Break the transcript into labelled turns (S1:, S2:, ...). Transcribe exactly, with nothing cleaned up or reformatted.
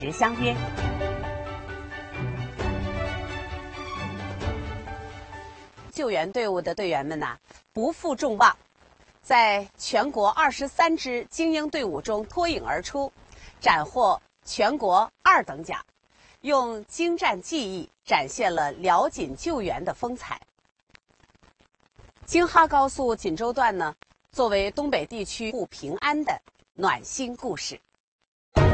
S1: 相约。救援队伍的队员们呐、啊，不负众望，在全国二十三支精英队伍中脱颖而出，斩获全国二等奖，用精湛技艺展现了辽锦救援的风采。京哈高速锦州段呢，作为东北地区护平安的暖心故事。